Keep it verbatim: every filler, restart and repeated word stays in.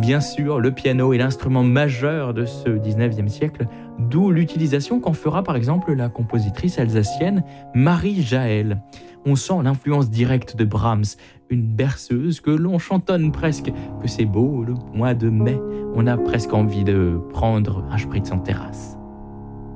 Bien sûr, le piano est l'instrument majeur de ce dix-neuvième siècle, d'où l'utilisation qu'en fera par exemple la compositrice alsacienne Marie Jaël. On sent l'influence directe de Brahms, une berceuse que l'on chantonne presque, que c'est beau le mois de mai. On a presque envie de prendre un spritz en terrasse.